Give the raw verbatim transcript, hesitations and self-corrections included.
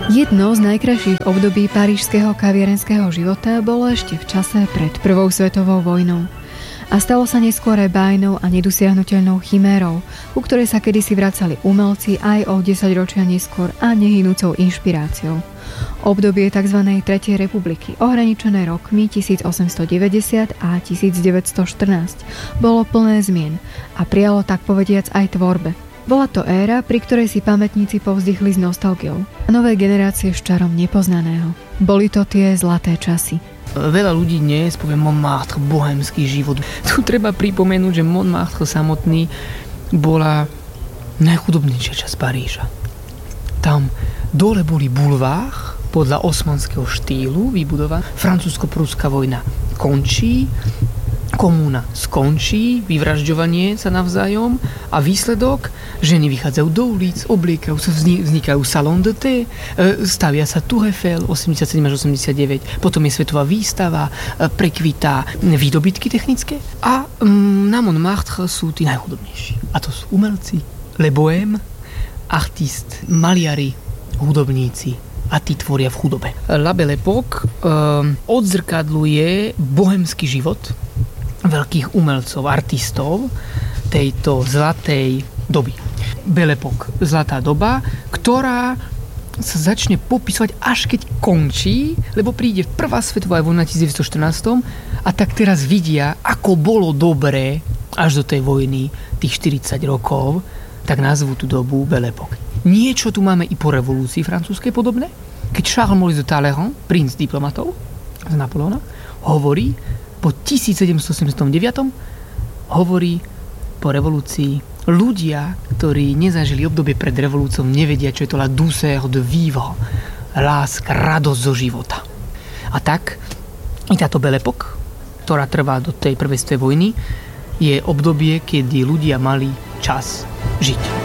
Jedno z najkrajších období parížskeho kaviarenského života bolo ešte v čase pred prvou svetovou vojnou. A stalo sa neskôr aj bájnou a nedosiahnuteľnou chimérou, ku ktorej sa kedysi vracali umelci aj o desaťročia neskôr a nehynúcou inšpiráciou. Obdobie tzv. Tretej republiky, ohraničené rokmi tisícosemstodeväťdesiat a tisícdeväťstoštrnásť, bolo plné zmien a prijalo tak povediac aj tvorbe. Bola to éra, pri ktorej si pamätníci povzdychli s nostalgiou a nové generácie s čarom nepoznaného. Boli to tie zlaté časy. Veľa ľudí dnes povie Montmartre, bohemský život. Tu treba pripomenúť, že Montmartre samotný bola najchudobnejšia časť Paríža. Tam dole boli bulvár podľa osmanského štýlu vybudovaná. Francúzsko-prúska vojna končí, komúna skončí, vyvražďovanie sa navzájom a výsledok, ženy vychádzajú do ulic, obliekajú sa, vznikajú salon de thé, stavia sa Tour Eiffel osemdesiatsedem až osemdesiatdeväť, potom je svetová výstava, prekvitá výdobytky technické a na Montmartre sú tí najchudobnejší. A to sú umelci, le bohème, artist, maliari, hudobníci a tí tvoria v chudobe. La Belle Époque um, odzrkadluje bohemský život veľkých umelcov, artistov tejto zlatej doby. Belle Époque, zlatá doba, ktorá sa začne popisovať až keď končí, lebo príde prvá svetová vojna devätnásťstoštrnásť a tak teraz vidia, ako bolo dobré až do tej vojny tých štyridsať rokov, tak nazvú tú dobu Belle Époque. Niečo tu máme i po revolúcii francúzskej podobné, keď Charles Maurice de Talleyrand, princ diplomatov z Napoleona, hovorí po tisícsedemstoosemdesiatdeväť hovorí po revolúcii, ľudia, ktorí nezažili obdobie pred revolúciou, nevedia, čo je to la douceur de vivre, láska, radosť zo života. A tak i táto Belle Époque, ktorá trvá do tej prvej svetovej vojny, je obdobie, kedy ľudia mali čas žiť.